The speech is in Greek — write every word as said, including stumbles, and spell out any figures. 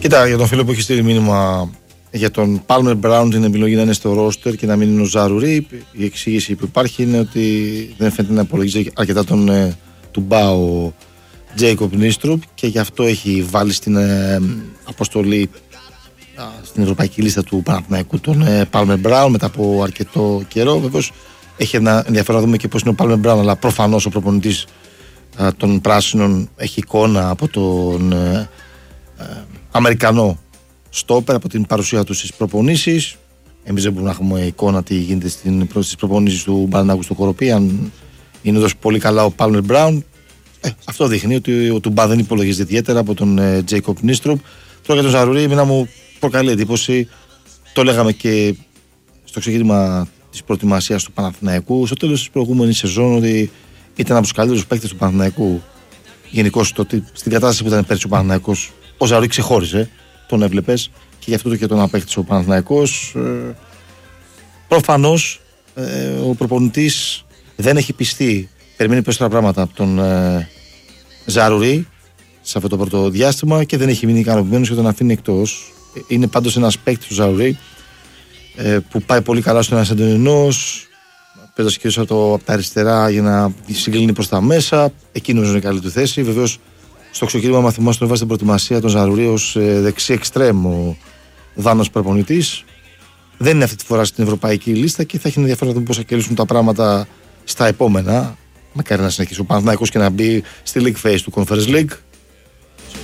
Κοίτα, για τον φίλο που έχει στείλει μήνυμα για τον Palmer Brown την επιλογή να είναι στο ρόστερ και να μην είναι ο Ζαρουρί, η εξήγηση που υπάρχει είναι ότι δεν φαίνεται να υπολογίζει αρκετά τον ε, του Μπάου Τζέικοπ Νίστρουπ και γι' αυτό έχει βάλει στην ε, αποστολή α, στην ευρωπαϊκή λίστα του Παναθηναϊκού τον ε, Palmer Brown μετά από αρκετό καιρό. Βεβαίως έχει ένα ενδιαφέρον να δούμε και πώς είναι ο Palmer Brown, αλλά προφανώς ο προπονητής α, των πράσινων έχει εικόνα από τον ε, ε, Αμερικανό στόπερ, από την παρουσία του στις προπονήσεις. Εμείς δεν μπορούμε να έχουμε εικόνα τι γίνεται στις προπονήσεις του Παναθηναϊκού στο Κοροπή, αν είναι δώσει πολύ καλά ο Palmer Brown. Ε, αυτό δείχνει ότι ο Τουμπά δεν υπολογίζεται ιδιαίτερα από τον Τζέικοπ Νίστρουπ. Τώρα για τον Ζαρουρί, εμένα μου προκαλεί εντύπωση. Το λέγαμε και στο ξεκίνημα της προετοιμασίας του Παναθηναϊκού, στο τέλος της προηγούμενης σεζόν, ότι ήταν από τους καλύτερους παίκτες του Παναθηναϊκού. Γενικώς στην κατάσταση που ήταν πέρσι ο Παναθηναϊκός, ο Ζαρουρί ξεχώριζε, τον έβλεπες και γι' αυτό και τον απέκτησε ο Παναθηναϊκός. Ε, προφανώς ε, ο προπονητής δεν έχει πιστεί. Περιμένει περισσότερα πράγματα από τον ε, Ζαρουρί σε αυτό το πρώτο διάστημα και δεν έχει μείνει ικανοποιημένος και τον αφήνει εκτός. Είναι πάντως ένας παίκτης του Ζαρουρί ε, που πάει πολύ καλά στο ένας εναντίον ενός, παίζοντας κυρίως από, το, από τα αριστερά για να συγκλίνει προς τα μέσα. Εκείνος είναι η καλή του θέση. Βεβαίως στο ξεκίνημα, αν θυμάστε, τον βάζει στην προετοιμασία τον Ζαρουρί ως ε, δεξί εξτρέμ ο Δάνος προπονητής. Δεν είναι αυτή τη φορά στην ευρωπαϊκή λίστα και θα έχει ενδιαφέρον να δούμε πώς θα κυλήσουν τα πράγματα στα επόμενα. Μακάρι να συνεχίσει ο Παναθηναϊκός και να μπει στη League Phase του Conference League.